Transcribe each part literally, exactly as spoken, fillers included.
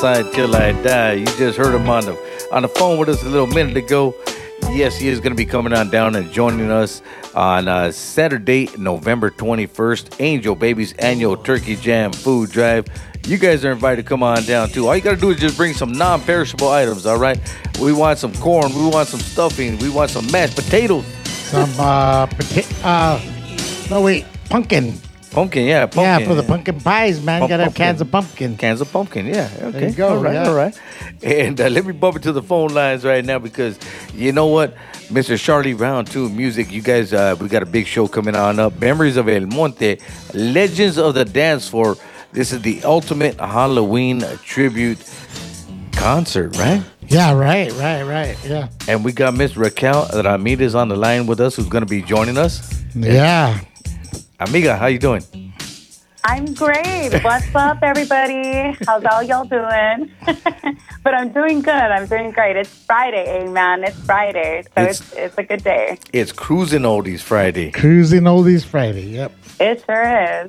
Side till I die. You just heard him on the on the phone with us a little minute ago. Yes, he is going to be coming on down and joining us on uh, Saturday, November twenty-first, Angel Baby's annual Turkey Jam Food Drive. You guys are invited to come on down too. All you got to do is just bring some non-perishable items, all right? We want some corn, we want some stuffing, we want some mashed potatoes. Some, uh, pota- uh, no wait, pumpkin. Pumpkin, yeah, pumpkin. Yeah, for the pumpkin pies, man. You got to have cans of pumpkin. Cans of pumpkin, yeah. Okay. There you go, All right, yeah. all right. And uh, let me bump it to the phone lines right now because you know what? Mister Charlie Round two Music, you guys, uh, we got a big show coming on up. Memories of El Monte, Legends of the Dance Floor. This is the ultimate Halloween tribute concert, right? Yeah, right, right, right, yeah. And we got Miss Raquel Ramirez on the line with us who's going to be joining us. Yeah. Amiga, how you doing? I'm great. What's up, everybody? How's all y'all doing? But I'm doing good. I'm doing great. It's Friday, eh, man. It's Friday, so it's, it's it's a good day. It's Cruising Oldies Friday. Cruising Oldies Friday, yep. It sure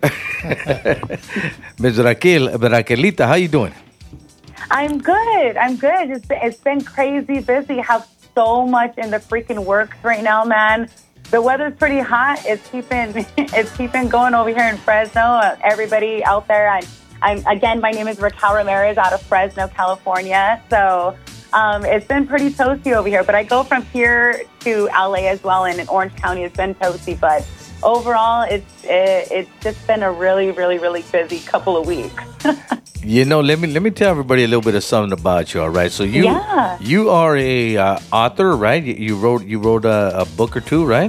is. Miss Raquel, Raquelita, how you doing? I'm good. I'm good. It's, it's been crazy busy. Have so much in the freaking works right now, man. The weather's pretty hot. It's keeping it's keeping going over here in Fresno. Uh, everybody out there, I'm, I'm again. My name is Raquel Ramirez out of Fresno, California. So um, it's been pretty toasty over here. But I go from here to L A as well, and in Orange County, it's been toasty. But overall, it's it, it's just been a really, really, really busy couple of weeks. You know, let me let me tell everybody a little bit of something about you. All right, so you Yeah. you are a uh, author, right? You, you wrote you wrote a, a book or two, right?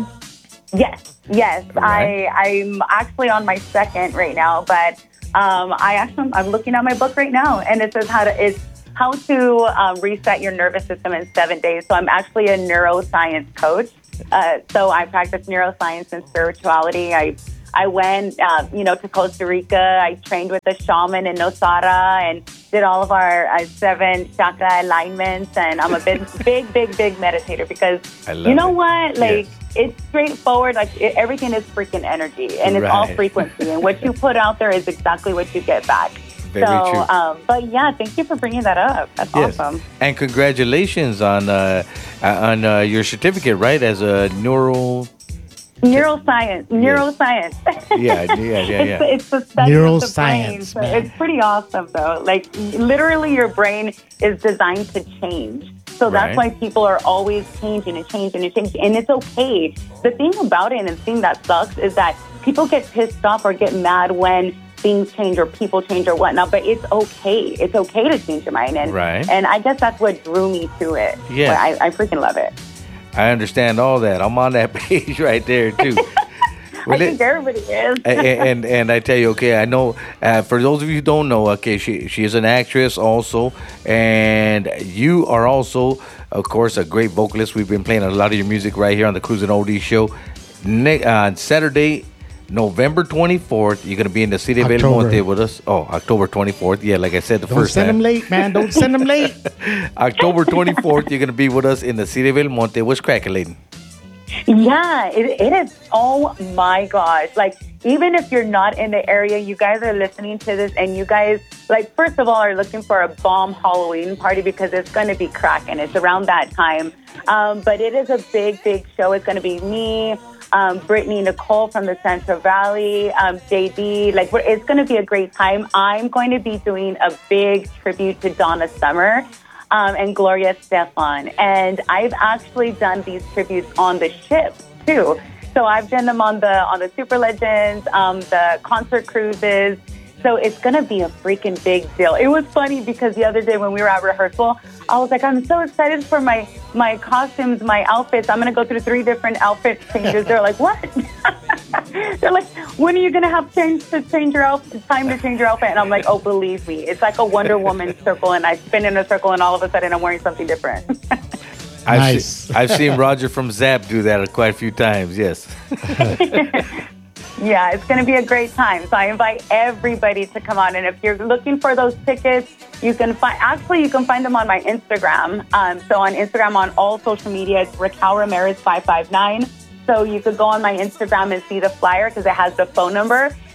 Yes, yes. Right. I I'm actually on my second right now, but um, I actually I'm looking at my book right now, and it says how to it's how to um, reset your nervous system in seven days. So I'm actually a neuroscience coach. Uh, so I practice neuroscience and spirituality. I I went, uh, you know, to Costa Rica. I trained with a shaman in Nosara and did all of our uh, seven chakra alignments. And I'm a big, big, big, big meditator because, I love you know it. what? Like, Yes. it's straightforward. Like, it, everything is freaking energy. And it's all Right. frequency. And what you put out there is exactly what you get back. Very so, true. Um, but yeah, thank you for bringing that up. That's Yes. awesome. And congratulations on uh, on uh, your certificate, right? As a neuro. Neuroscience, neuroscience. Yeah, yeah, yeah, yeah. It's, it's the study of the brain. Neuroscience, So man. it's pretty awesome, though. Like, literally, your brain is designed to change. So that's Right. why people are always changing and changing and changing. And it's okay. The thing about it and the thing that sucks is that people get pissed off or get mad when things change or people change or whatnot. But it's okay. It's okay to change your mind. And, Right. and I guess that's what drew me to it. Yes. But I, I freaking love it. I understand all that. I'm on that page right there too. I Well, think it- everybody is. and, and and I tell you, okay, I know. Uh, for those of you who don't know, okay, she she is an actress also, and you are also, of course, a great vocalist. We've been playing a lot of your music right here on the Cruising Oldies show. Ne- uh, Saturday, November twenty-fourth, you're gonna be in the City of El October. Monte with us. Oh, October twenty-fourth. Yeah, like I said the Don't first send time. them late, man. Don't send them late. October twenty-fourth, you're gonna be with us in the City of El Monte. What's cracking, lady? Yeah, it, it is. Oh my gosh. Like, even if you're not in the area, you guys are listening to this and you guys, like, first of all, are looking for a bomb Halloween party because it's going to be cracking. It's around that time. Um, but it is a big, big show. It's going to be me, um, Brittany Nicole from the Central Valley, um, J D. Like, we're, it's going to be a great time. I'm going to be doing a big tribute to Donna Summer. Um, and Gloria Stefan. And I've actually done these tributes on the ship too. So I've done them on the on the Super Legends, um, the concert cruises. So it's going to be a freaking big deal. It was funny because the other day when we were at rehearsal, I was like, I'm so excited for my, my costumes, my outfits. I'm going to go through three different outfit changes. They're like, what? They're like, when are you going to have change to change your outfit, time to change your outfit? And I'm like, oh, believe me, it's like a Wonder Woman circle, and I spin in a circle, and all of a sudden I'm wearing something different. I've Nice. se- I've seen Roger from Zap do that quite a few times. Yes. Yeah, it's going to be a great time. So I invite everybody to come on. And if you're looking for those tickets, you can find, actually, you can find them on my Instagram. Um, so on Instagram, on all social media, it's Raquel Ramirez five five nine. So you could go on my Instagram and see the flyer because it has the phone number.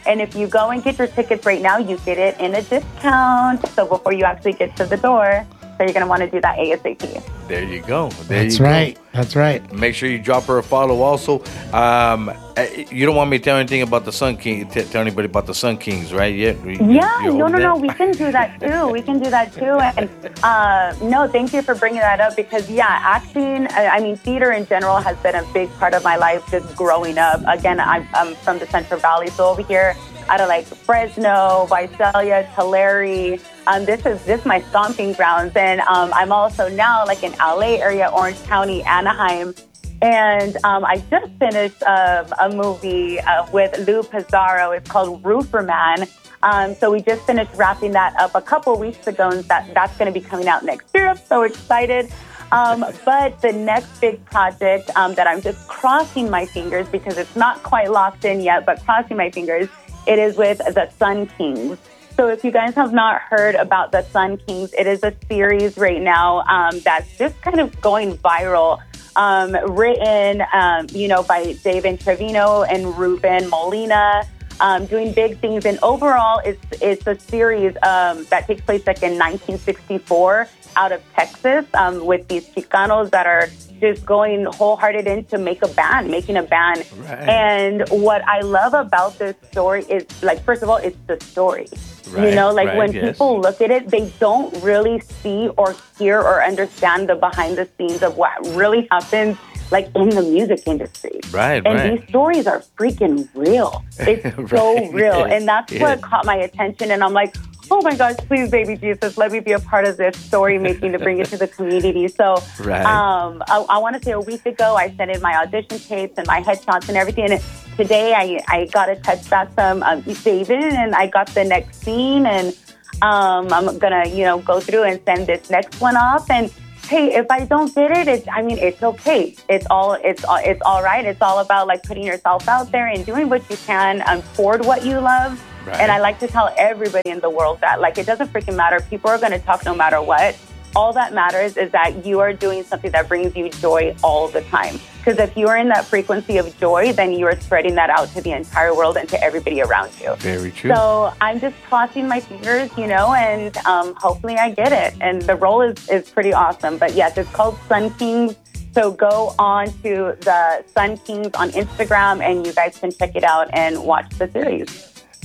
And if you go and get your tickets right now, you get it in a discount. So before you actually get to the door, so you're going to want to do that ASAP. There you go. There That's you right. Go. That's right. Make sure you drop her a follow. Also, um, you don't want me to tell anything about the Sun King. T- tell anybody about the Sun Kings, right? Yeah. You, yeah. you No, no, that? no. We can do that too. We can do that too. And uh, no, thank you for bringing that up because yeah, acting. I mean, theater in general has been a big part of my life just growing up. Again, I'm, I'm from the Central Valley, so over here out of like Fresno, Visalia, Tulare. Um, this is this is my stomping grounds, and um, I'm also now like in L A area, Orange County, Anaheim, and um, I just finished uh, a movie uh, with Lou Pizarro. It's called Roofer Man. Um, so we just finished wrapping that up a couple weeks ago, and that that's going to be coming out next year. I'm so excited. Um, but the next big project um, that I'm just crossing my fingers because it's not quite locked in yet, but crossing my fingers. It is with the Sun Kings. So if you guys have not heard about the Sun Kings, it is a series right now um, that's just kind of going viral. Um, written, um, you know, by David Trevino and Ruben Molina, um, doing big things. And overall, it's it's a series um, that takes place like in nineteen sixty-four out of Texas um, with these Chicanos that are just going wholehearted in to make a band, making a band. Right. And what I love about this story is, like, first of all, it's the story. Right, you know, like right, when yes. people look at it, they don't really see or hear or understand the behind the scenes of what really happens, like in the music industry. Right, and right. these stories are freaking real. It's Right, so real. yes, And that's yes. what caught my attention. And I'm like, oh my gosh, please, baby Jesus, let me be a part of this story making to bring it to the community. So Right. um, I, I want to say a week ago, I sent in my audition tapes and my headshots and everything. And today I, I got a touch back from um, David, and I got the next scene. And um, I'm going to, you know, go through and send this next one off. And hey, if I don't get it, it's, I mean, it's okay. It's all, it's, all, it's all right. It's all about like putting yourself out there and doing what you can um, toward what you love. Right. And I like to tell everybody in the world that, like, it doesn't freaking matter. People are going to talk no matter what. All that matters is that you are doing something that brings you joy all the time. Because if you are in that frequency of joy, then you are spreading that out to the entire world and to everybody around you. Very true. So I'm just crossing my fingers, you know, and um, hopefully I get it. And the role is, is pretty awesome. But yes, it's called Sun Kings. So go on to the Sun Kings on Instagram and you guys can check it out and watch the series.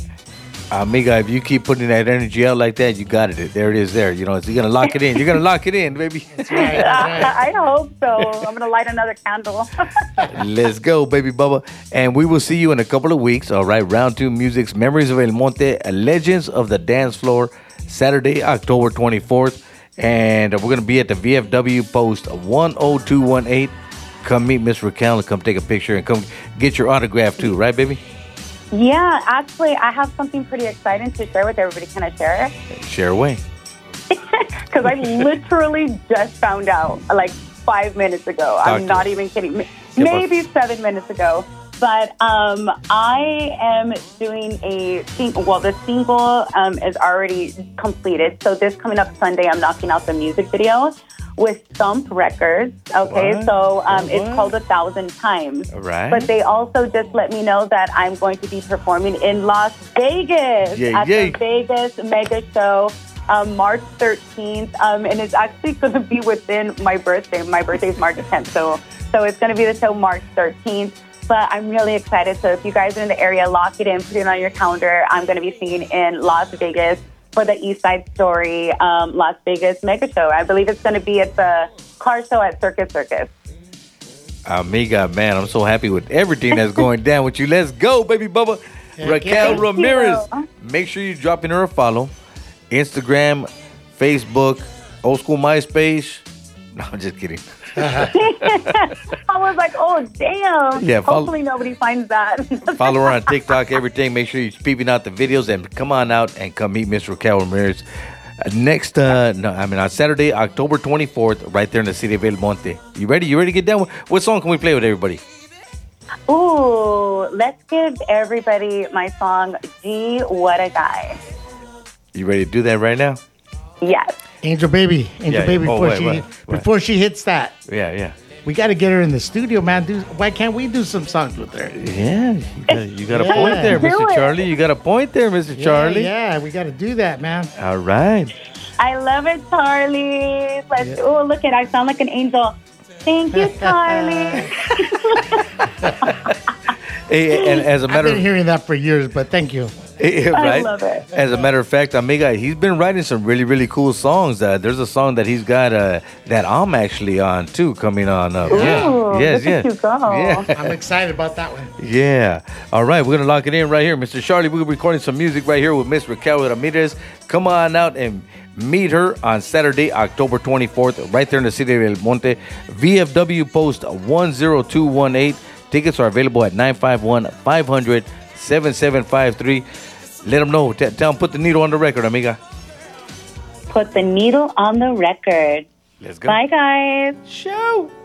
Amiga, if you keep putting that energy out like that, you got it. There it is there. You know, so you're going to lock it in. You're going to lock it in, baby. That's right. That's right. I, I hope so. I'm going to light another candle. Let's go, baby Bubba. And we will see you in a couple of weeks. All right, Round two Music's Memories of El Monte, Legends of the Dance Floor, Saturday, October twenty-fourth. And we're going to be at the V F W post one oh two one eight. Come meet Miss Raquel and come take a picture and come get your autograph too, right, baby? Yeah, actually, I have something pretty exciting to share with everybody. Can I share it? Share away. Because I literally just found out like five minutes ago. Talk I'm to not us. even kidding. Yeah, Maybe seven minutes ago. But um, I am doing a single. Well, the single um, is already completed. So this coming up Sunday, I'm knocking out the music video with Thump Records. Okay, What? so um, What? it's called A Thousand Times. All right. But they also just let me know that I'm going to be performing in Las Vegas Yay, at yay. the Vegas Mega Show. Um, March thirteenth, um, and it's actually going to be within my birthday. My birthday is March tenth, so so it's going to be the show March thirteenth. But I'm really excited. So if you guys are in the area, lock it in, put it on your calendar. I'm going to be singing in Las Vegas for the East Side Story um, Las Vegas Mega Show. I believe it's going to be at the car show at Circus Circus. Amiga, man, I'm so happy with everything that's going down with you. Let's go, baby Bubba. Heck Raquel yeah. Thank Ramirez. you. Make sure you're dropping her a follow. Instagram, Facebook, old school MySpace. No, I'm just kidding. I was like, oh, damn. Yeah, follow- Hopefully nobody finds that. Follow her on TikTok, everything. Make sure you're peeping out the videos and come on out and come meet Miss Raquel Ramirez. Uh, next, uh, no, I mean on Saturday, October twenty-fourth, right there in the city of El Monte. You ready? You ready to get down? What song can we play with everybody? Ooh, let's give everybody my song, Gee, What a Guy. You ready to do that right now? Yes. Angel Baby. Angel Yeah, Baby yeah. Oh, before wait, she wait, wait. before she hits that. Yeah, yeah. We got to get her in the studio, man. Do, why can't we do some songs with her? Yeah, you got, you got a Yeah. point there, Do Mister it. Charlie. You got a point there, Mister Charlie. Yeah, yeah, we got to do that, man. All right. I love it, Charlie. Let's, Yeah. Oh, look at I sound like an angel. Thank you, Charlie. Hey, and as a I've matter been of hearing that for years, but thank you. right? love it. As a matter of fact, Amiga, he's been writing some really, really cool songs. Uh, there's a song that he's got uh, that I'm actually on too, coming on up. Ooh, yeah, yes, look at yes, you go. yeah, I'm excited about that one. yeah. All right, we're gonna lock it in right here, Mister Charlie. We're recording some music right here with Miss Raquel Ramirez. Come on out and meet her on Saturday, October twenty-fourth, right there in the city of El Monte. V F W Post one zero two one eight. Tickets are available at nine five one, five hundred, seven seven five three. Let them know. T- tell them, put the needle on the record, amiga. Put the needle on the record. Let's go. Bye, guys. Show.